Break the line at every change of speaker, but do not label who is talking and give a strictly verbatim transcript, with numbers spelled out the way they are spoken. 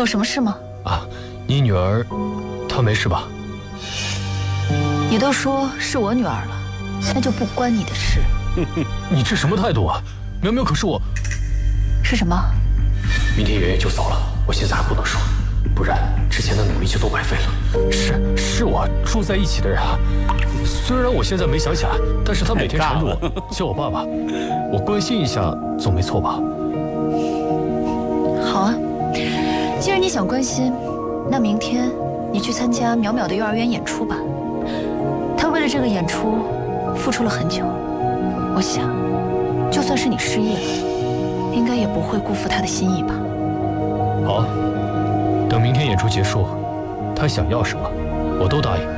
有什么事吗？
啊，你女儿，她没事吧？
你都说是我女儿了，那就不关你的事。
你这什么态度啊？苗苗可是我……
是什么？
明天圆圆就走了，我现在还不能说，不然之前的努力就都白费了。是，是我住在一起的人啊。虽然我现在没想起来，但是他每天缠着我，叫我爸爸，我关心一下总没错吧？
好啊，既然你想关心，那明天你去参加淼淼的幼儿园演出吧。她为了这个演出付出了很久，我想，就算是你失业了，应该也不会辜负她的心意吧。
好，等明天演出结束，她想要什么，我都答应。